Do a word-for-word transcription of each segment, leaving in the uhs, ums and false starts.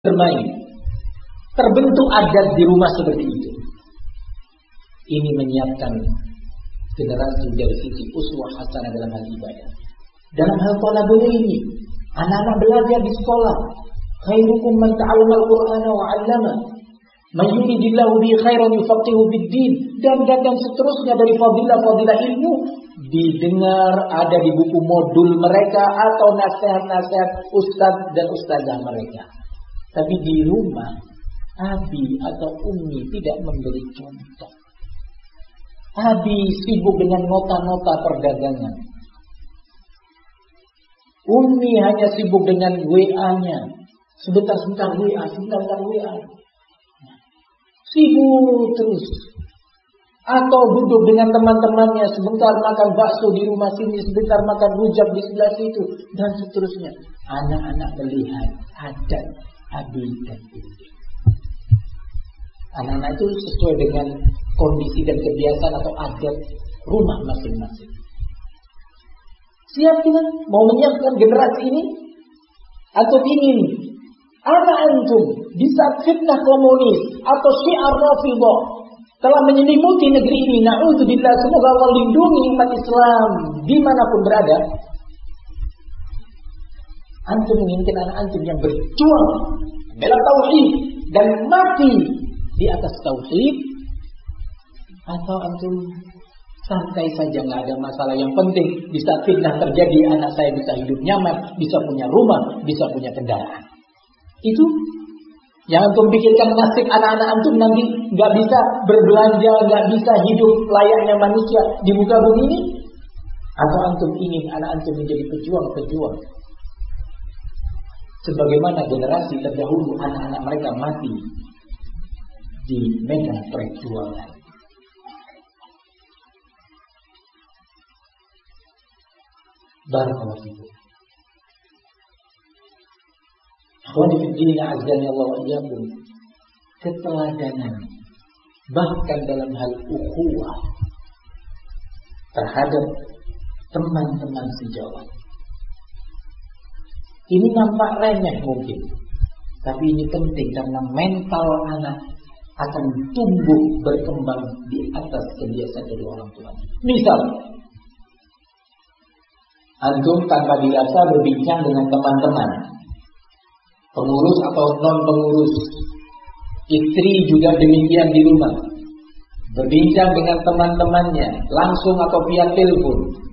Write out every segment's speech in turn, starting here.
bermain. Terbentuk adat di rumah seperti itu. Ini menyiapkan generasi dari sisi uswah hasanah dalam hal ibadah. Dalam hal thalabul ilmi, anak-anak belajar di sekolah. Khairukum man ta'allama al-Qur'ana wa 'allama. Man yuridillahu bihi khairan yufaqihu bid-din. Dan dan dan seterusnya dari fadilah-fadilah ilmu didengar ada di buku modul mereka atau nasihat-nasihat ustaz dan ustazah mereka. Tapi di rumah abi atau umi tidak memberi contoh. Abi sibuk dengan nota-nota perdagangan. Umi hanya sibuk dengan W A-nya. Sebentar-sebentar W A, sebentar-sebentar W A. Sibuk terus. Atau duduk dengan teman-temannya, sebentar makan bakso di rumah sini, sebentar makan rujak di sebelah situ, dan seterusnya. Anak-anak melihat adat abi dan umi. Anak-anak itu sesuai dengan kondisi dan kebiasaan atau adat rumah masing-masing. Siap kita mau menyiapkan generasi ini? Atau ingin anak antum di saat fitnah komunis atau syiar Rafidhah telah menyelimuti negeri ini, na'udzubillah, semoga Allah lindungi umat Islam dimanapun berada. Antum menginginkan anak antum yang berjuang membela tauhid dan mati di atas tauhid, atau antum santai saja, nggak ada masalah, yang penting di saat fitnah terjadi anak saya bisa hidup nyaman, bisa punya rumah, bisa punya kendaraan. Itu yang antum pikirkan nasib anak-anak antum nanti nggak bisa berbelanja, nggak bisa hidup layaknya manusia di muka bumi ini, atau antum ingin anak antum menjadi pejuang-pejuang sebagaimana generasi terdahulu anak-anak mereka mati di medan perjuangan. Barakallahu fikum. Akhwani fi din, azani Allah wa iyyakum. Keteladanan bahkan dalam hal ukhuwah terhadap teman-teman sejawat. Ini nampak remeh mungkin, tapi ini penting karena mental anak akan tumbuh berkembang di atas kebiasaan dari orang tua. Misal, antum tanpa dirasa berbincang dengan teman-teman, pengurus atau non-pengurus, istri juga demikian di rumah, berbincang dengan teman-temannya langsung atau via telepon.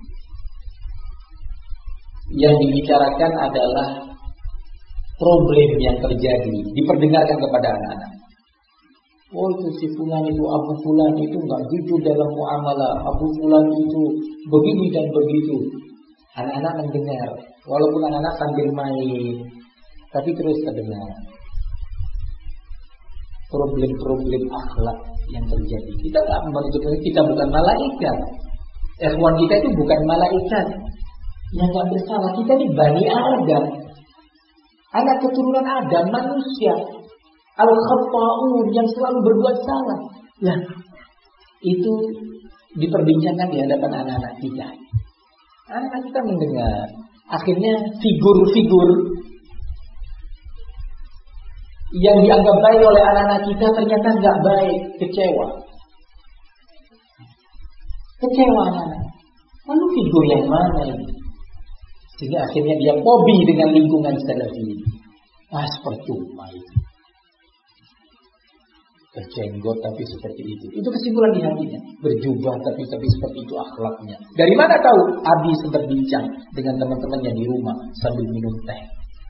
Yang dibicarakan adalah problem yang terjadi, diperdengarkan kepada anak-anak. Oh, itu si fulan itu, Abu Fulan itu nggak jujur dalam muamalah, Abu Fulan itu begini dan begitu. Anak-anak mendengar, walaupun anak-anak sambil main, tapi terus terdengar problem-problem akhlak yang terjadi. Kita nggak menutup, kita bukan malaikat. Ikhwan kita itu bukan malaikat yang nggak bersalah. Kita ini Bani Adam, anak keturunan Adam, manusia al-khata'un yang selalu berbuat salah. Nah, itu diperbincangkan di hadapan anak-anak kita. Anak-anak kita mendengar. Akhirnya figur-figur yang dianggap baik oleh anak-anak kita ternyata nggak baik, kecewa. Kecewa anak-anak. Lalu figur yang mana ini? Sehingga akhirnya dia fobi dengan lingkungan salafi. Ah, seperti itu. Berjenggot tapi seperti itu. Itu kesimpulan di hatinya. Berjubah tapi tapi seperti itu akhlaknya. Dari mana tahu? Abi sempat bincang dengan teman-temannya di rumah sambil minum teh.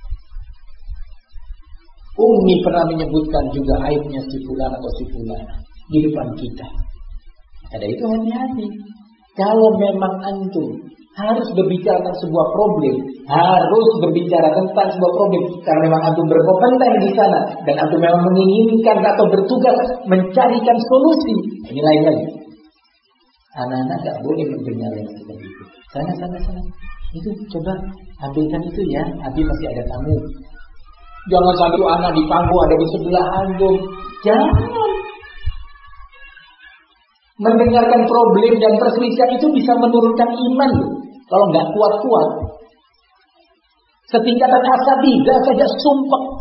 Umi pernah menyebutkan juga aibnya si fulan atau si fulan di depan kita. Ada itu hati-hati. Kalau memang antum harus berbicara tentang sebuah problem, harus berbicara tentang sebuah problem karena memang antum berkompeten di sana dan antum memang menginginkan atau bertugas mencarikan solusi. Ini lain lagi. Anak-anak tidak boleh mendengar yang seperti itu. Sana, sana, sana. Itu coba ambilkan itu ya. Abi masih ada tamu. Jangan satu anak di panggung ada di sebelah antum. Jangan. Mendengarkan problem dan perselisihan itu bisa menurunkan iman loh. Kalau nggak kuat-kuat, setingkatan asatidzah saja sumpah